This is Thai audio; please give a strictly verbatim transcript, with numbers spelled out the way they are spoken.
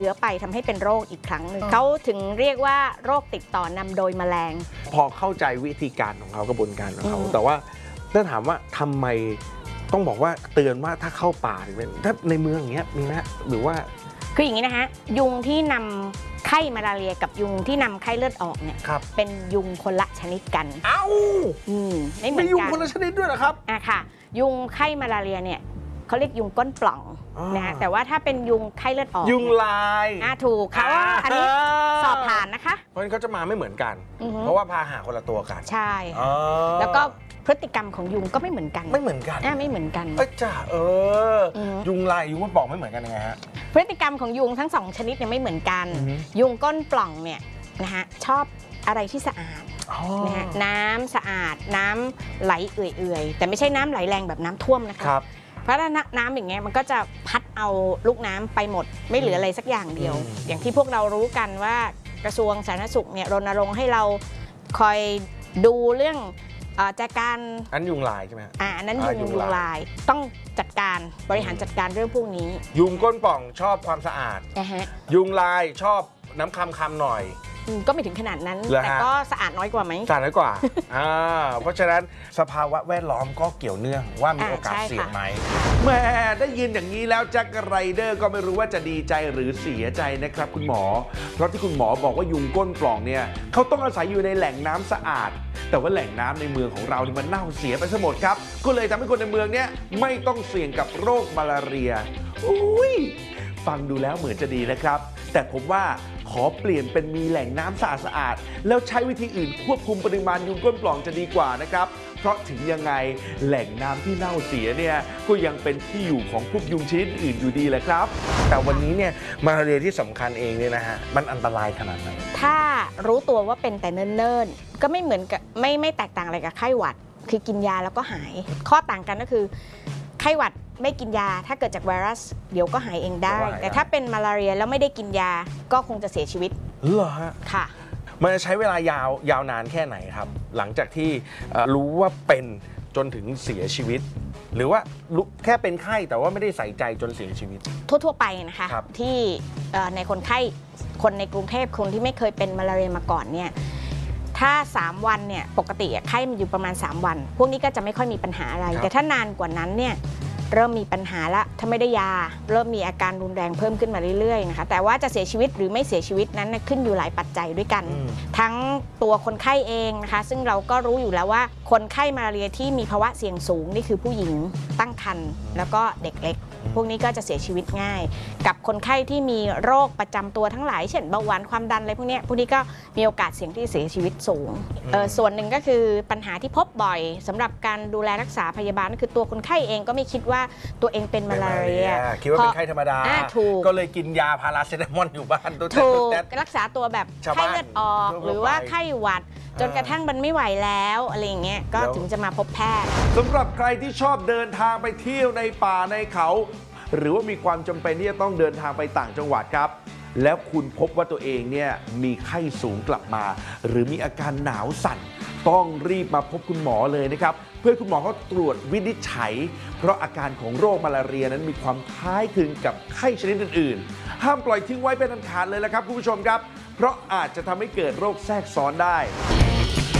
เชื้อไปทำให้เป็นโรคอีกครั้งหนึ่งเขาถึงเรียกว่าโรคติดต่อนำโดยแมลงพอเข้าใจวิธีการของเขากระบวนการของเขาแต่ว่าถ้าถามว่าทำไมต้องบอกว่าเตือนว่าถ้าเข้าป่าหรือถ้าในเมืองอย่างเงี้ยมีไหมหรือว่าคืออย่างนี้นะคะยุงที่นำไข้มาลาเรียกับยุงที่นำไข้เลือดออกเนี่ยเป็นยุงคนละชนิดกันเอ้าอืมไม่เหมือนกันมียุงคนละชนิดด้วยเหรอครับอ่ะค่ะยุงไข้มาลาเรียเนี่ยเขาเรียกยุงก้นปล่องนะแต่ว่าถ้าเป็นยุงไข้เลือดออกยุงลายอ่ะถูกค่ะว่าอันนี้สอบผ่านนะคะเพราะฉะนั้นเขาจะมาไม่เหมือนกันเพราะว่าพาหะคนละตัวกันใช่แล้วก็พฤติกรรมของยุงก็ไม่เหมือนกันไม่เหมือนกันอ่ะไม่เหมือนกันเออจ้าเออยุงลายยุงก้นปล่องไม่เหมือนกันยังไงฮะพฤติกรรมของยุงทั้งสองชนิดเนี่ยไม่เหมือนกันยุงก้นปล่องเนี่ยนะฮะชอบอะไรที่สะอาดนะฮะน้ำสะอาดน้ำไหลเอื่อยๆแต่ไม่ใช่น้ำไหลแรงแบบน้ำท่วมนะคะเพราะถ้าน้ำอย่างเงี้ยมันก็จะพัดเอาลูกน้ำไปหมดไม่เหลืออะไรสักอย่างเดียวอย่างที่พวกเรารู้กันว่ากระทรวงสาธารณสุขเนี่ยรณรงค์ให้เราคอยดูเรื่องจัดการอันยุงลายใช่ไหมอ่านั้นยุงยุงลายต้องจัดการบริหารจัดการเรื่องพวกนี้ยุงก้นป่องชอบความสะอาดยุงลายชอบน้ำคำคำหน่อยก็ไม่ถึงขนาดนั้นแต่ก็สะอาดน้อยกว่าไหมสะอาดน้อยกว่าอ่าเพราะฉะนั้นสภาวะแวดล้อมก็เกี่ยวเนื่องว่ามีโอกาสเสี่ยงไหมแม่ได้ยินอย่างนี้แล้วแจ็คไรเดอร์ก็ไม่รู้ว่าจะดีใจหรือเสียใจนะครับคุณหมอเพราะที่คุณหมอบอกว่ายุงก้นปล่องเนี่ยเขาต้องอาศัยอยู่ในแหล่งน้ำสะอาดแต่ว่าแหล่งน้ำในเมืองของเราเนี่ยมันเน่าเสียไปซะหมดครับก็เลยทำให้คนในเมืองเนี่ยไม่ต้องเสี่ยงกับโรคมาลาเรียอุ้ยฟังดูแล้วเหมือนจะดีนะครับแต่ผมว่าขอเปลี่ยนเป็นมีแหล่งน้ำสะอาดสะอาดแล้วใช้วิธีอื่นควบคุมปริมาณยุงก้นปล่องจะดีกว่านะครับเพราะถึงยังไงแหล่งน้ำที่เน่าเสียเนี่ยก็ยังเป็นที่อยู่ของพวกยุงชนิดอื่นอยู่ดีแหละครับแต่วันนี้เนี่ยมาลาเรียที่สำคัญเองเนี่ยนะฮะมันอันตรายขนาดไหนถ้ารู้ตัวว่าเป็นแต่เนิ่นๆก็ไม่เหมือนกับไม่ไม่แตกต่างอะไรกับไข้หวัดคือกินยาแล้วก็หายข้อต่างกันก็คือไข้หวัดไม่กินยาถ้าเกิดจากไวรัสเดี๋ยวก็หายเองได้แต่ถ้าเป็นมาลาเรียแล้วไม่ได้กินยาก็คงจะเสียชีวิตเหรอฮะค่ะมันจะใช้เวลายาวยาวนานแค่ไหนครับหลังจากที่รู้ว่าเป็นจนถึงเสียชีวิตหรือว่าแค่เป็นไข้แต่ว่าไม่ได้ใส่ใจจนเสียชีวิตทั่วๆไปนะคะที่ในคนไข้คนในกรุงเทพคนที่ไม่เคยเป็นมาลาเรียมาก่อนเนี่ยถ้าสามวันเนี่ยปกติไข้มันอยู่ประมาณสามวันพวกนี้ก็จะไม่ค่อยมีปัญหาอะไรแต่ถ้านานกว่านั้นเนี่ยเริ่มมีปัญหาละถ้าไม่ได้ยาเริ่มมีอาการรุนแรงเพิ่มขึ้นมาเรื่อยๆนะคะแต่ว่าจะเสียชีวิตหรือไม่เสียชีวิตนั้นขึ้นอยู่หลายปัจจัยด้วยกันทั้งตัวคนไข้เองนะคะซึ่งเราก็รู้อยู่แล้วว่าคนไข้มาลาเรียที่มีภาวะเสี่ยงสูงนี่คือผู้หญิงตั้งครรภ์แล้วก็เด็กเล็กพวกนี้ก็จะเสียชีวิตง่ายกับคนไข้ที่มีโรคประจำตัวทั้งหลายเช่นเบาหวานความดันอะไรพวกนี้พวกนี้ก็มีโอกาสเสี่ยงที่เสียชีวิตสูงส่วนหนึ่งก็คือปัญหาที่พบบ่อยสำหรับการดูแลรักษาพยาบาลก็คือตัวคนไข้เองก็ไม่คิดว่าตัวเองเป็นมาลาเรียคิดว่าเป็นไข้ธรรมดาก็เลยกินยาพาราเซตามอลอยู่บ้านตัวถูกรักษาตัวแบบไข้เลือดออกหรือว่าไข้หวัดจนกระทั่งมันไม่ไหวแล้วอะไรอย่างเงี้ยก็ถึงจะมาพบแพทย์สำหรับใครที่ชอบเดินทางไปเที่ยวในป่าในเขาหรือว่ามีความจำเป็นที่จะต้องเดินทางไปต่างจังหวัดครับแล้วคุณพบว่าตัวเองเนี่ยมีไข้สูงกลับมาหรือมีอาการหนาวสั่นต้องรีบมาพบคุณหมอเลยนะครับเพื่อคุณหมอเขาตรวจวินิจฉัยเพราะอาการของโรคมาลาเรียนั้นมีความคล้ายคลึงกับไข้ชนิดอื่นๆห้ามปล่อยทิ้งไว้เป็นอันขาดเลยละครับคุณผู้ชมครับเพราะอาจจะทำให้เกิดโรคแทรกซ้อนได้